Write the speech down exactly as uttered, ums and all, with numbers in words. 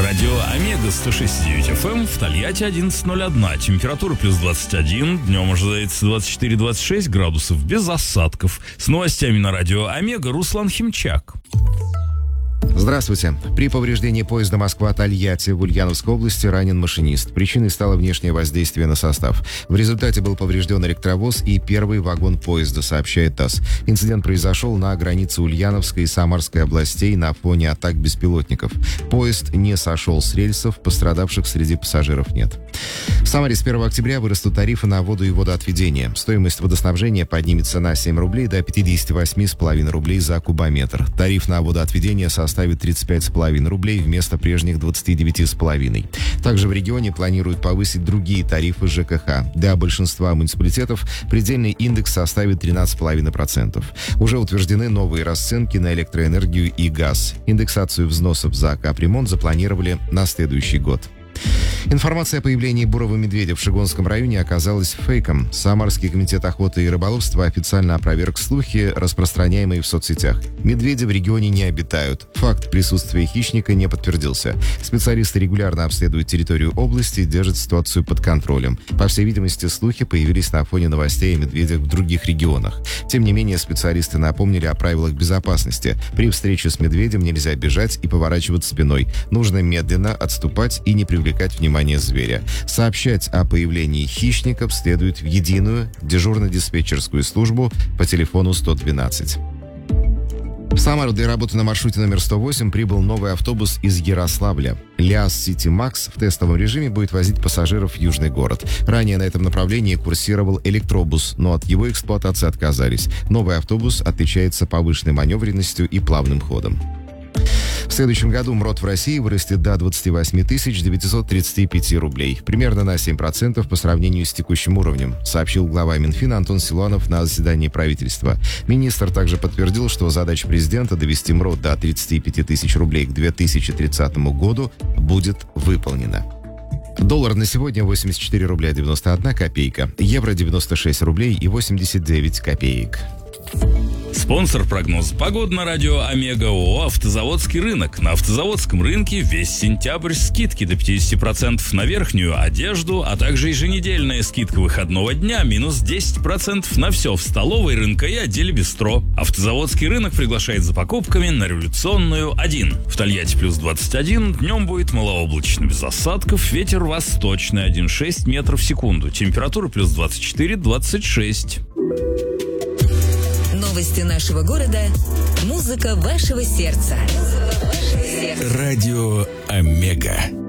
Радио Омега сто шесть и девять эф эм в Тольятти одиннадцать ноль один. Температура плюс двадцать один. Днем ожидается двадцать четыре - двадцать шесть градусов без осадков. С новостями на Радио Омега Руслан Химчак. Здравствуйте. При повреждении поезда Москва-Тольятти в Ульяновской области ранен машинист. Причиной стало внешнее воздействие на состав. В результате был поврежден электровоз и первый вагон поезда, сообщает ТАСС. Инцидент произошел на границе Ульяновской и Самарской областей на фоне атак беспилотников. Поезд не сошел с рельсов, пострадавших среди пассажиров нет. В Самаре с первого октября вырастут тарифы на воду и водоотведение. Стоимость водоснабжения поднимется на семь рублей до пятьдесят восемь с половиной рублей за кубометр. Тариф на водоотведение составит тридцать пять с половиной рублей вместо прежних двадцати девяти с половиной. Также в регионе планируют повысить другие тарифы ЖКХ. Для большинства муниципалитетов предельный индекс составит тринадцать с половиной процентов. Уже утверждены новые расценки на электроэнергию и газ. Индексацию взносов за капремонт запланировали на следующий год. Информация о появлении бурого медведя в Шигонском районе оказалась фейком. Самарский комитет охоты и рыболовства официально опроверг слухи, распространяемые в соцсетях. Медведи в регионе не обитают. Факт присутствия хищника не подтвердился. Специалисты регулярно обследуют территорию области и держат ситуацию под контролем. По всей видимости, слухи появились на фоне новостей о медведях в других регионах. Тем не менее, специалисты напомнили о правилах безопасности. При встрече с медведем нельзя бежать и поворачиваться спиной. Нужно медленно отступать и не привлекать внимание зверя. Сообщать о появлении хищников следует в единую дежурно-диспетчерскую службу по телефону сто двенадцать. В Самару для работы на маршруте номер сто восемь прибыл новый автобус из Ярославля. ЛиАЗ Сити Макс в тестовом режиме будет возить пассажиров в Южный город. Ранее на этом направлении курсировал электробус, но от его эксплуатации отказались. Новый автобус отличается повышенной маневренностью и плавным ходом. В следующем году МРОТ в России вырастет до двадцати восьми тысяч девятисот тридцати пяти рублей, примерно на семь процентов по сравнению с текущим уровнем, сообщил глава Минфина Антон Силуанов на заседании правительства. Министр также подтвердил, что задача президента довести МРОТ до тридцати пяти тысяч рублей к две тысячи тридцатому году будет выполнена. Доллар на сегодня восемьдесят четыре рубля девяносто одна копейка, евро девяносто шесть рублей и восемьдесят девять копеек. Спонсор прогноза погоды на Радио Омега ООО «Автозаводский рынок». На автозаводском рынке весь сентябрь скидки до пятидесяти процентов на верхнюю одежду, а также еженедельная скидка выходного дня минус десять процентов на все в столовой, рынка и отделе бистро. Автозаводский рынок приглашает за покупками на Революционную один. В Тольятти плюс двадцать один, днем будет малооблачно без осадков, ветер восточный один целых шесть десятых метров в секунду. Температура плюс двадцать четыре - двадцать шесть. Новости нашего города. Музыка вашего сердца. Радио Омега.